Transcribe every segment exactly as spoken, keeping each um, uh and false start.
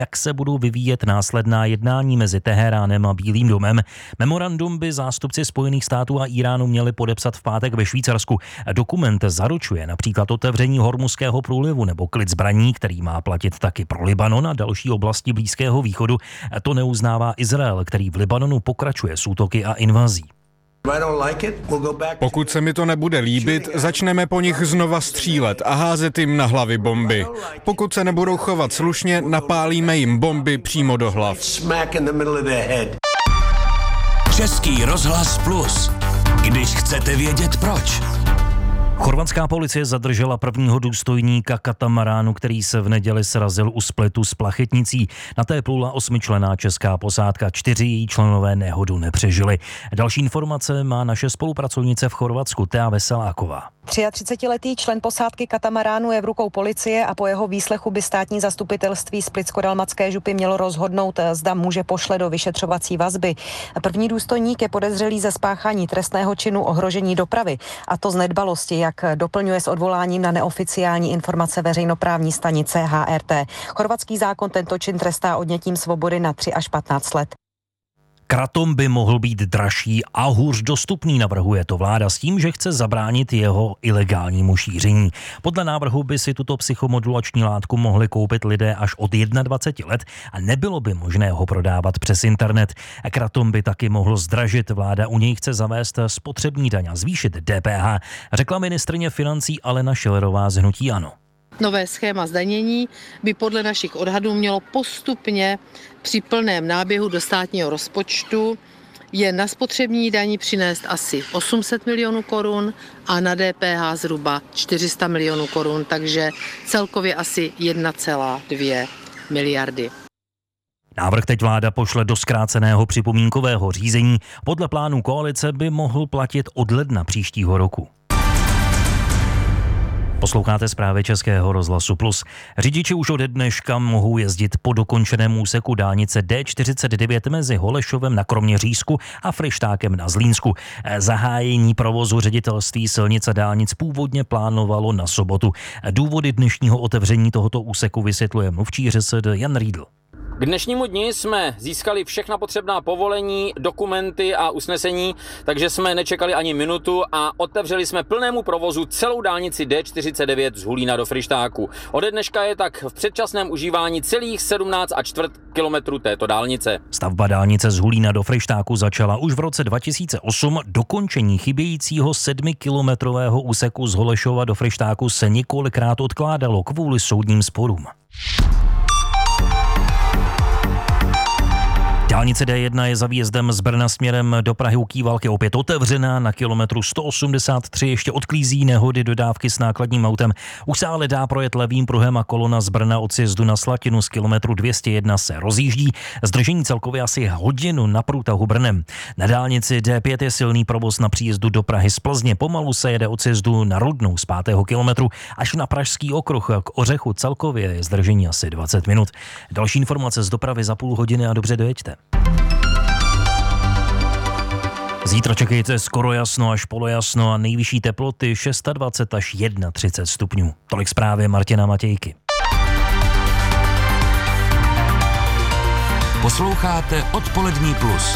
jak se budou vyvíjet následná jednání mezi Teheránem a Bílým domem. Memorandum by zástupci Spojených států a Iránu měli podepsat v pátek ve Švýcarsku. Dokument zaručuje například otevření Hormuzského průlivu nebo klid zbraní, který má platit taky pro Libanon a další oblasti Blízkého východu. To neuznává Izrael, který v Libanonu pokračuje s útoky a invazí. Pokud se mi to nebude líbit, začneme po nich znova střílet a házet jim na hlavy bomby. Pokud se nebudou chovat slušně, napálíme jim bomby přímo do hlav. Český rozhlas Plus. Když chcete vědět proč. Chorvatská policie zadržela prvního důstojníka katamaránu, který se v neděli srazil u spletu s plachetnicí. Na té plula osmičlenná česká posádka, čtyři její členové nehodu nepřežili. Další informace má naše spolupracovnice v Chorvatsku, Thea Veseláková. třiatřicetiletý člen posádky katamaránu je v rukou policie a po jeho výslechu by státní zastupitelství Splitsko-dalmatské župy mělo rozhodnout, zda muže pošle do vyšetřovací vazby. První důstojník je podezřelý ze spáchání trestného činu ohrožení dopravy, a to z nedbalosti, jak doplňuje s odvoláním na neoficiální informace veřejnoprávní stanice H R T. Chorvatský zákon tento čin trestá odnětím svobody na tři až patnáct let. Kratom by mohl být dražší a hůř dostupný, navrhuje to vláda s tím, že chce zabránit jeho ilegálnímu šíření. Podle návrhu by si tuto psychomodulační látku mohli koupit lidé až od dvaceti jedna let a nebylo by možné ho prodávat přes internet. Kratom by taky mohl zdražit. Vláda u něj chce zavést spotřební daň a zvýšit D P H, řekla ministryně financí Alena Schillerová z hnutí ANO. Nové schéma zdanění by podle našich odhadů mělo postupně při plném náběhu do státního rozpočtu je na spotřební dani přinést asi osm set milionů korun a na D P H zhruba čtyři sta milionů korun, takže celkově asi jedna celá dvě miliardy. Návrh teď vláda pošle do zkráceného připomínkového řízení. Podle plánů koalice by mohl platit od ledna příštího roku. Posloucháte zprávy Českého rozhlasu Plus. Řidiči už ode dneška mohou jezdit po dokončeném úseku dálnice D čtyřicet devět mezi Holešovem na Kroměřížsku a Fryštákem na Zlínsku. Zahájení provozu ředitelství silnic a dálnic původně plánovalo na sobotu. Důvody dnešního otevření tohoto úseku vysvětluje mluvčí R S D Jan Riedl. K dnešnímu dni jsme získali všechna potřebná povolení, dokumenty a usnesení, takže jsme nečekali ani minutu a otevřeli jsme plnému provozu celou dálnici D čtyřicet devět z Hulína do Fryštáku. Ode dneška je tak v předčasném užívání celých sedmnáct a čtvrt kilometrů této dálnice. Stavba dálnice z Hulína do Fryštáku začala už v roce dva tisíce osm. Dokončení chybějícího sedmikilometrového úseku z Holešova do Fryštáku se několikrát odkládalo kvůli soudním sporům. Dálnice D jedna je za výjezdem z Brna směrem do Prahy u Kývalky opět otevřená. Na kilometru sto osmdesát tři ještě odklízí nehody dodávky s nákladním autem. Už se ale dá projet levým pruhem a kolona z Brna od sjezdu na Slatinu z kilometru dvě stě jedna se rozjíždí. Zdržení celkově asi hodinu na průtahu Brnem. Na dálnici D pět je silný provoz na příjezdu do Prahy z Plzně. Pomalu se jede od sjezdu na Rudnou z pátého kilometru až na Pražský okruh k Ořechu. Celkově je zdržení asi dvacet minut. Další informace z dopravy za půl hodiny a dobře dojeďte. Zítra čekejte skoro jasno až polojasno a nejvyšší teploty dvacet šest až třicet jedna stupňů. Tolik zprávy Martina Matějky. Posloucháte Odpolední plus.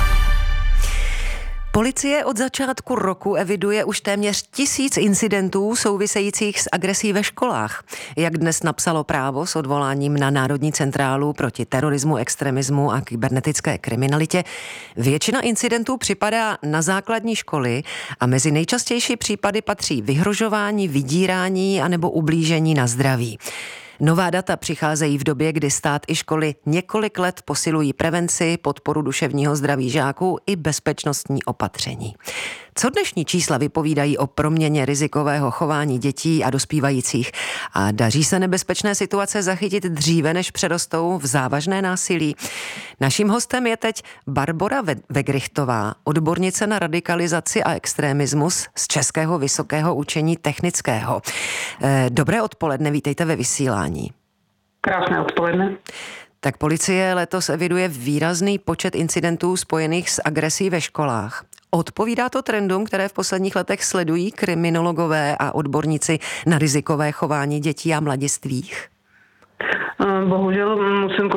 Policie od začátku roku eviduje už téměř tisíc incidentů souvisejících s agresí ve školách. Jak dnes napsalo Právo s odvoláním na Národní centrálu proti terorismu, extremismu a kybernetické kriminalitě, většina incidentů připadá na základní školy a mezi nejčastější případy patří vyhrožování, vydírání anebo ublížení na zdraví. Nová data přicházejí v době, kdy stát i školy několik let posilují prevenci, podporu duševního zdraví žáků i bezpečnostní opatření. Co dnešní čísla vypovídají o proměně rizikového chování dětí a dospívajících? A daří se nebezpečné situace zachytit dříve, než přerostou v závažné násilí? Naším hostem je teď Barbora Vegrichtová, odbornice na radikalizaci a extremismus z Českého vysokého učení technického. Dobré odpoledne, vítejte ve vysílání. Krásné odpoledne. Tak policie letos eviduje výrazný počet incidentů spojených s agresí ve školách. Odpovídá to trendům, které v posledních letech sledují kriminologové a odborníci na rizikové chování dětí a mladistvých? Bohužel musím